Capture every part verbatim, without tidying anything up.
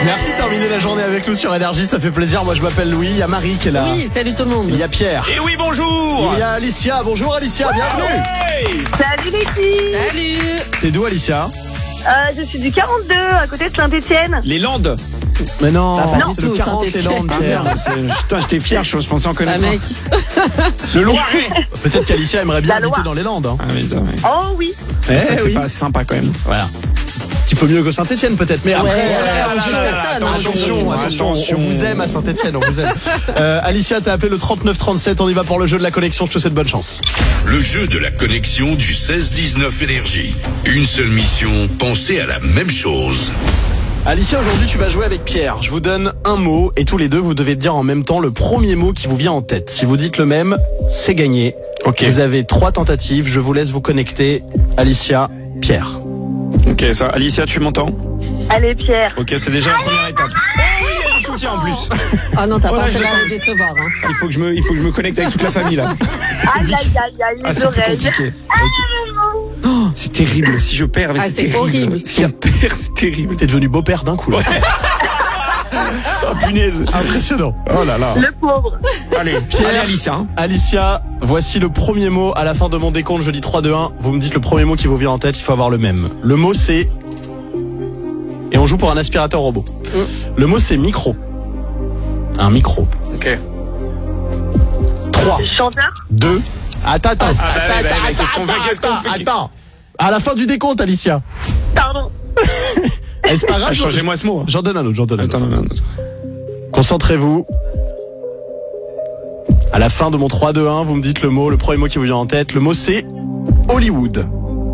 Merci de terminer la journée avec nous sur Énergie, ça fait plaisir. Moi je m'appelle Louis, il y a Marie qui est là. Oui, salut tout le monde. Il y a Pierre. Et oui, bonjour. Il y a Alicia. Bonjour Alicia, bienvenue. Hey. Salut les filles. Salut. T'es d'où Alicia? euh, Je suis du quarante-deux, à côté de Saint-Etienne. Les Landes. Mais non, Ah, pas c'est du le tout, quarante les Saint-Étienne. Landes, Ah, Pierre. merde, c'est- putain, j'étais fier, je pensais en Ah connaître mec. un. Le Loiret. Peut-être qu'Alicia aimerait bien La habiter Loire. dans les Landes. Hein. Ah, mais ça, mais... Oh oui. Eh c'est vrai que oui. c'est pas sympa quand même. Voilà. Un petit peu mieux que Saint-Etienne peut-être, mais après, Ouais, euh, on juge là, là, personne. là, hein, attention, donc, attention, attention. on vous aime à Saint-Etienne, on vous aime. Euh, Alicia, t'as appelé le trente-neuf trente-sept, on y va pour le jeu de la connexion, je te souhaite bonne chance. Le jeu de la connexion du seize dix-neuf Énergie. Une seule mission, penser à la même chose. Alicia, aujourd'hui tu vas jouer avec Pierre. Je vous donne un mot et tous les deux vous devez dire en même temps le premier mot qui vous vient en tête. Si vous dites le même, c'est gagné. Ok. Vous avez trois tentatives, je vous laisse vous connecter. Alicia, Pierre. Ok, ça. Alicia, tu m'entends? Allez Pierre. Ok, c'est déjà la première étape. Oh oui, il y a du soutien en plus. Ah non, t'as Oh pas là, je intérêt le à sens. les décevoir. Hein. Il faut que je me, il faut que je me connecte avec toute la famille là. C'est Aïe compliqué. aïe aïe aïe, Ah, les c'est plus oreilles. compliqué. Oh, c'est terrible. Si je perds, mais Ah, c'est c'est terrible. horrible. Si on perd, c'est terrible. T'es devenu beau-père d'un coup là. Oh punaise. Impressionnant. Oh là là. Le pauvre. Allez, Pierre. allez Alicia. Hein. Alicia, voici le premier mot. À la fin de mon décompte, je dis trois, deux, un. Vous me dites le premier mot qui vous vient en tête, il faut avoir le même. Le mot c'est... Et on joue pour un aspirateur robot. Mm. Le mot c'est micro. Un micro. Ok. trois, Chanteur. deux. Attends, attends. Ah, bah, attends, bah, bah, attends, qu'est-ce qu'on fait, attends, qu'est-ce qu'on attends, fait Attends. À la fin du décompte, Alicia. Pardon. Eh, c'est pas grave. Ah, changez-moi ce mot. J'en donne un autre, j'en donne un Attends, autre. non, non, non. Concentrez-vous. À la fin de mon trois, deux, un, vous me dites le mot, le premier mot qui vous vient en tête. Le mot c'est Hollywood.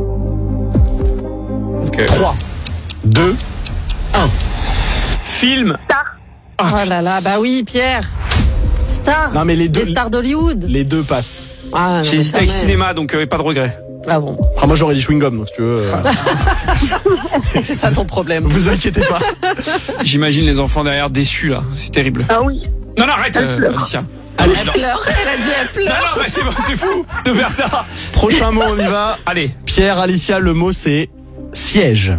Ok. trois, deux, un. Film. Star. Oh là là, bah oui, Pierre. Star. Non, mais les deux- stars d'Hollywood. Les deux passent. Ah, non, J'ai mais hésité quand avec même. cinéma, donc euh, pas de regret. Ah bon, Enfin, moi j'aurais dit chewing-gum, donc si tu veux. euh, c'est ça ton problème. vous inquiétez pas. J'imagine les enfants derrière déçus là. C'est terrible. Ah oui. Non, non, arrête, euh, Alicia. Allez, Elle pleure, elle a dit elle Non, pleure. non, mais c'est, c'est fou de faire ça. prochain mot, on y va. Allez. Pierre, Alicia, le mot c'est siège.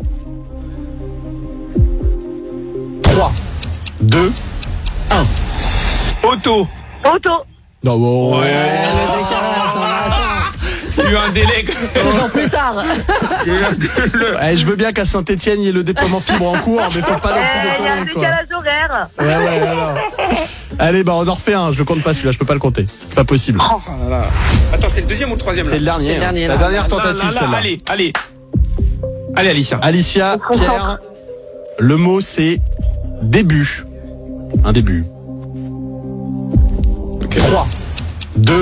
trois, deux, un. Auto. Auto. Non, bon. Ouais, le décalage, non, mais Il y a eu un délai. attends. Toujours plus tard. Eh, je veux bien qu'à Saint-Etienne, il y ait le déploiement fibre en cours, mais faut pas non Eh, il y a un plus déconner, quoi. décalage horaire. Ouais, ouais, alors. Allez, bah on en refait un. Je compte pas celui-là, je peux pas le compter. C'est pas possible. Oh là là. Attends, c'est le deuxième ou le troisième là? C'est le dernier. C'est le dernier, La là. dernière Là, tentative, là, là, celle-là. Allez, allez. Allez, Alicia. Alicia, On se concentre. Pierre, le mot c'est début. Un début. Ok. trois, deux,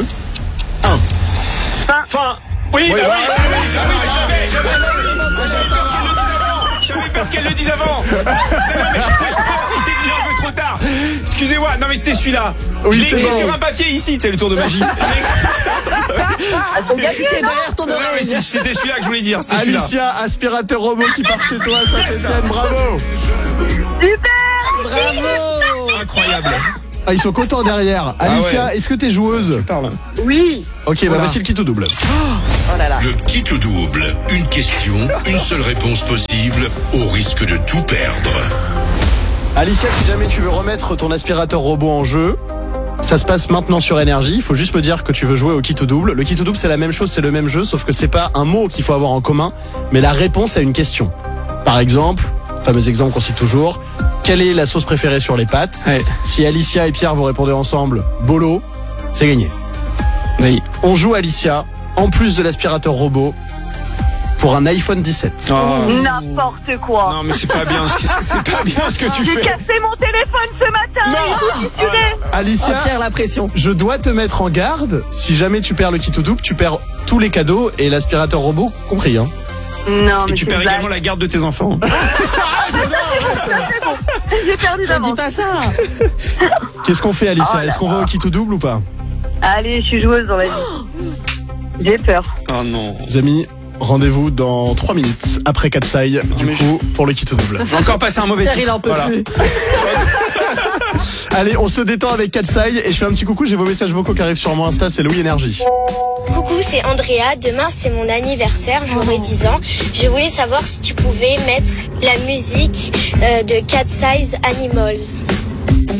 Fin. Oui, Oui, bah oui, oui, oui, bah oui, oui, j'avais, j'avais, j'avais, j'avais peur qu'elle le dise avant. J'avais peur qu'elle le dise avant. Non, mais il est venu un peu trop tard. Excusez-moi, non mais c'était celui-là. Oui, Je l'ai c'est écrit bon. sur un papier ici, c'est le tour de magie. C'est derrière ton Non, mais oreille. c'est- c'était celui-là que je voulais dire. C'était celui-là. Alicia, aspirateur robot qui part chez toi à Saint-Etienne, bravo. Super. Bravo. Incroyable. Ah, ils sont contents derrière. Alicia, ouais. est-ce que t'es joueuse? Parle. Oui. Ok, bah Voilà. voici le kit au double. Oh là là. Le kit ou double. Une question, une seule réponse possible, au risque de tout perdre. Alicia, si jamais tu veux remettre ton aspirateur robot en jeu, ça se passe maintenant sur Énergie. Il faut juste me dire que tu veux jouer au kit au double. Le kit au double, c'est la même chose, c'est le même jeu, sauf que c'est pas un mot qu'il faut avoir en commun, mais la réponse à une question. Par exemple, fameux exemple qu'on cite toujours, quelle est la sauce préférée sur les pâtes? Ouais. Si Alicia et Pierre vous répondez ensemble, bolo, c'est gagné. Oui. On joue Alicia, en plus de l'aspirateur robot, pour un iPhone dix-sept. Oh. N'importe quoi. Non mais c'est pas bien ce que, c'est pas bien ce que tu J'ai fais. cassé mon téléphone ce matin. Non. Il est fissuré. Oh, Alicia, Pierre, la pression. je dois te mettre en garde. Si jamais tu perds le kit au double, tu perds tous les cadeaux et l'aspirateur robot compris. Hein. Non, mais Et tu c'est perds une blague. également la garde de tes enfants. J'ai perdu Ne dis d'avance. pas ça. Qu'est-ce qu'on fait, Alicia? Oh là Est-ce qu'on va au kit au double ou pas? Allez, je suis joueuse dans la vie. J'ai peur. Oh non. Les amis, rendez-vous dans trois minutes après Katsai, du mais coup, pour le kit au double. J'ai encore passé un mauvais Pierre, titre. il en peut Voilà. plus. Allez, on se détend avec Katsai et je fais un petit coucou, j'ai vos messages vocaux qui arrivent sur mon Insta, c'est Louis Énergie. Coucou, c'est Andrea. Demain, c'est mon anniversaire. J'aurai dix ans. Je voulais savoir si tu pouvais mettre la musique euh, de Cat Size Animals.